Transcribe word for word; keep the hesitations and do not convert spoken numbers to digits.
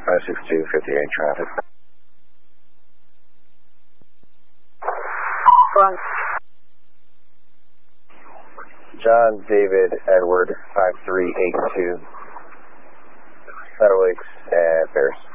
five six two, fifty-eight traffic. Wrong. John David Edward five three eight two. Saddle Lakes at Bears.